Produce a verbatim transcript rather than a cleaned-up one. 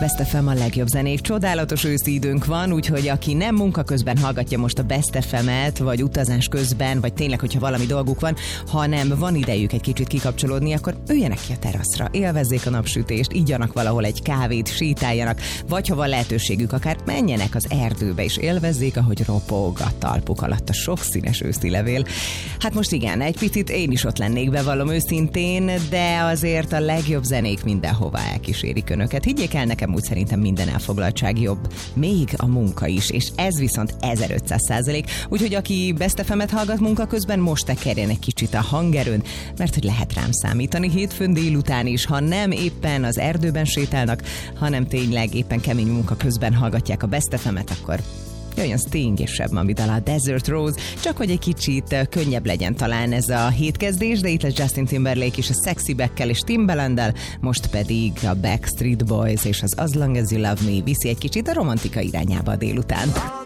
Best ef em a legjobb zenék. Csodálatos őszi időnk van, úgyhogy aki nem munka közben hallgatja most a Best ef emet, vagy utazás közben, vagy tényleg, hogyha valami dolguk van, hanem van idejük egy kicsit kikapcsolódni, akkor üljenek ki a teraszra, élvezzék a napsütést, igyanak valahol egy kávét, sétáljanak, vagy ha van lehetőségük, akár menjenek az erdőbe és élvezzék, ahogy ropog a talpuk alatt a sokszínes őszi levél. Hát most igen, egy picit én is ott lennék, bevallom őszintén, de azért a legjobb zenék mindenhová elkísérik önöket. Higgyék el, nekem úgy szerintem minden elfoglaltság jobb. Még a munka is, és ez viszont ezerötszáz százalék. Úgyhogy aki Best ef emet hallgat munka közben, most tekerjen egy kicsit a hangerőn, mert hogy lehet rám számítani hétfőn délután is, ha nem éppen az erdőben sétálnak, hanem tényleg éppen kemény munka közben hallgatják a Best ef emet, akkor jöjjön Sting és Seb Mami dala, Desert Rose, csak hogy egy kicsit könnyebb legyen talán ez a hétkezdés, de itt lesz Justin Timberlake és a Sexy Back-kel és Timbaland-del, most pedig a Backstreet Boys és az As Long As You Love Me viszi egy kicsit a romantika irányába a délután.